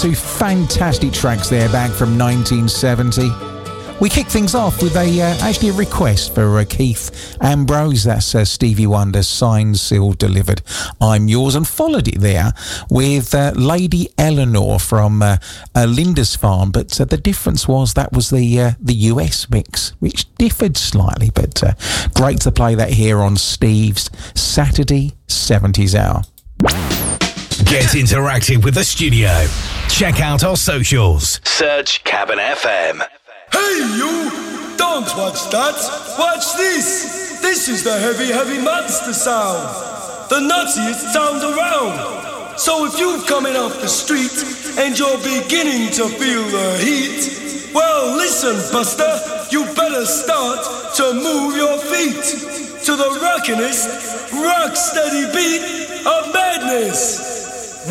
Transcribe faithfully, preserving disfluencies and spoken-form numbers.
Two fantastic tracks there back from nineteen seventy. We kick things off with a uh, actually a request for uh, Keith Ambrose. That's uh, Stevie Wonder's Signed, Sealed, Delivered, I'm Yours, and followed it there with uh, Lady Eleanor from uh, uh, Lindisfarne. But uh, the difference was that was the uh, the U S mix, which differed slightly. But uh, great to play that here on Steve's Saturday seventies Hour. Get interactive with the studio. Check out our socials. Search Cabin F M. Hey you! Don't watch that! Watch this! This is the heavy, heavy monster sound! The nuttiest sound around! So if you're coming off the street and you're beginning to feel the heat, well listen, Buster, you better start to move your feet to the rockinest, rock steady beat of madness!